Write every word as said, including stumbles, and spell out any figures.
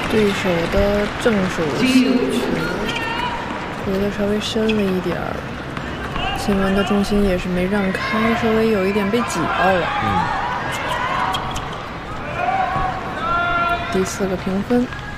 对手的正手球回的稍微深了一点儿，秦雯的重心也是没让开，稍微有一点被挤到了。 嗯， 第四个评分。